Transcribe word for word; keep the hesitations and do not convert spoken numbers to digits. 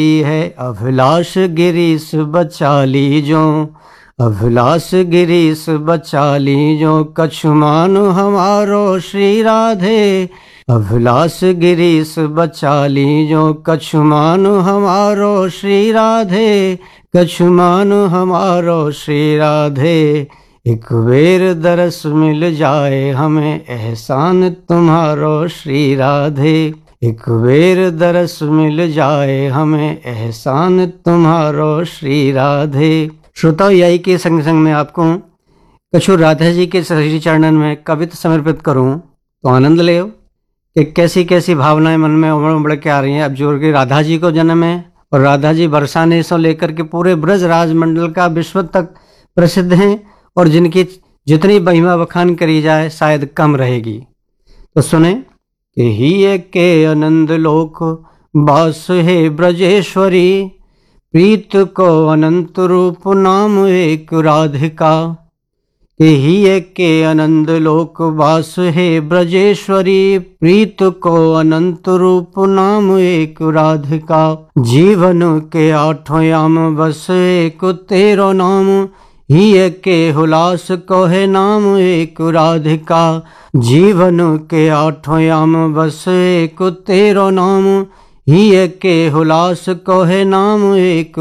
है अभिलाष गिरीश बचा लीजो, अभिलाष गिरीश बचा लीजो, कछु मानु हमारो श्री राधे। अभिलाष गिरीश बचा लीजो, कछु मानु हमारो श्री राधे, कछु मानु हमारो श्री राधे। एक बेर दरस मिल जाए हमें, एहसान तुम्हारो श्री राधे। एक बेर दरस मिल जाए हमें, एहसान तुम्हारो श्री राधे। श्रोताओं, यही के संग संग में आपको कछु राधा जी के श्री चरणन में कविता समर्पित करूं तो आनंद ले कि कैसी कैसी भावनाएं मन में उमड़ उमड़ के आ रही हैं। अब जो कि राधा जी को जन्म है और राधा जी बरसाने से लेकर के पूरे ब्रज राजमंडल का विश्व तक प्रसिद्ध हैं और जिनकी जितनी महिमा बखान करी जाए शायद कम रहेगी। तो सुने कि ही के आनंद लोक बास है ब्रजेश्वरी, प्रीत को अनंत रूप नाम एक राधिका। कि ही के आनंद लोक वास है ब्रजेश्वरी, प्रीत को अनंत रूप नाम एक राधिका। जीवन के आठों याम बस एक तेरो नाम, ही के हुलास को है नाम एक राधिका। जीवन के आठों याम बस एक तेरो नाम, ही के हुलास को है नाम एक